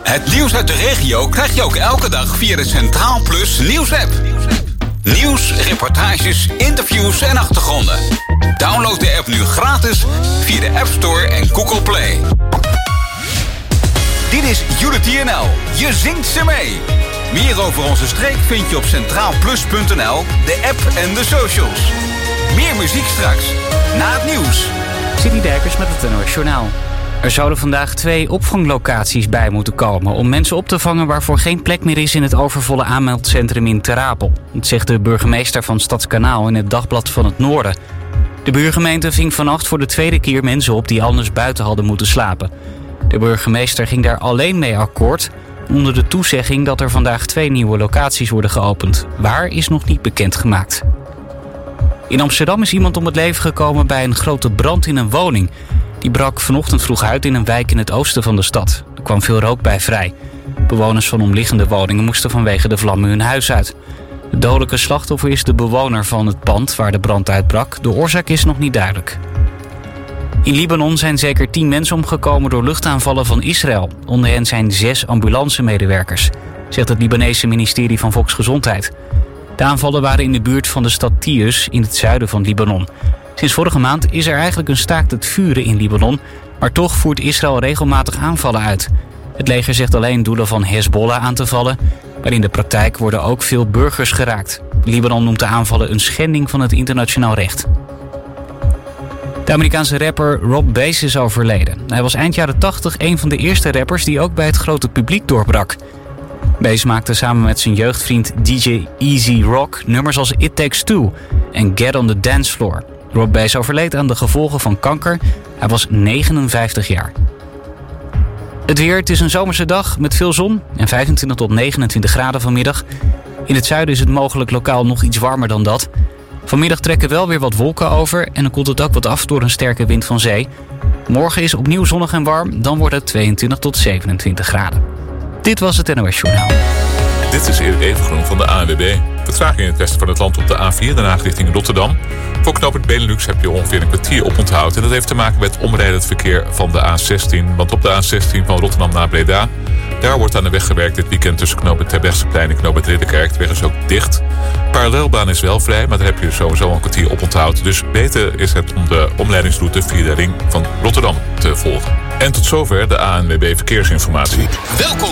Het nieuws uit de regio krijg je ook elke dag via de Centraal Plus nieuwsapp. Nieuws, reportages, interviews en achtergronden. Download de app nu gratis via de App Store en Google Play. Dit is Unity NL. Je zingt ze mee. Meer over onze streek vind je op centraalplus.nl, de app en de socials. Meer muziek straks, na het nieuws. Sidney Dijkers met het NOS Journaal. Er zouden vandaag 2 opvanglocaties bij moeten komen om mensen op te vangen waarvoor geen plek meer is in het overvolle aanmeldcentrum in Ter Apel. Dat zegt de burgemeester van Stadskanaal in het Dagblad van het Noorden. De buurgemeente ving vannacht voor de tweede keer mensen op die anders buiten hadden moeten slapen. De burgemeester ging daar alleen mee akkoord onder de toezegging dat er vandaag 2 nieuwe locaties worden geopend. Waar is nog niet bekendgemaakt. In Amsterdam is iemand om het leven gekomen bij een grote brand in een woning. Die brak vanochtend vroeg uit in een wijk in het oosten van de stad. Er kwam veel rook bij vrij. Bewoners van omliggende woningen moesten vanwege de vlammen hun huis uit. Het dodelijke slachtoffer is de bewoner van het pand waar de brand uitbrak. De oorzaak is nog niet duidelijk. In Libanon zijn zeker 10 mensen omgekomen door luchtaanvallen van Israël. Onder hen zijn 6 ambulancemedewerkers, zegt het Libanese ministerie van Volksgezondheid. De aanvallen waren in de buurt van de stad Tius in het zuiden van Libanon. Sinds vorige maand is er eigenlijk een staakt het vuren in Libanon, maar toch voert Israël regelmatig aanvallen uit. Het leger zegt alleen doelen van Hezbollah aan te vallen, maar in de praktijk worden ook veel burgers geraakt. Libanon noemt de aanvallen een schending van het internationaal recht. De Amerikaanse rapper Rob Bass is overleden. Hij was eind jaren 80 een van de eerste rappers die ook bij het grote publiek doorbrak. Bass maakte samen met zijn jeugdvriend DJ Easy Rock nummers als It Takes Two en Get on the Dance Floor. Rob Bass overleed aan de gevolgen van kanker. Hij was 59 jaar. Het weer, het is een zomerse dag met veel zon en 25 tot 29 graden vanmiddag. In het zuiden is het mogelijk lokaal nog iets warmer dan dat. Vanmiddag trekken wel weer wat wolken over en dan koelt het ook wat af door een sterke wind van zee. Morgen is opnieuw zonnig en warm, dan wordt het 22 tot 27 graden. Dit was het NOS Journaal. Dit is Erik Evengroen van de ANWB. Vertraging in het westen van het land op de A4, daarna richting Rotterdam. Voor knooppunt Benelux heb je ongeveer een kwartier oponthoud. En dat heeft te maken met omrijdend verkeer van de A16. Want op de A16 van Rotterdam naar Breda, daar wordt aan de weg gewerkt dit weekend tussen knooppunt Terbrechtseplein en knooppunt Ridderkerk. De weg is ook dicht. Parallelbaan is wel vrij, maar daar heb je sowieso een kwartier oponthoud. Dus beter is het om de omleidingsroute via de ring van Rotterdam te volgen. En tot zover de ANWB Verkeersinformatie. Welkom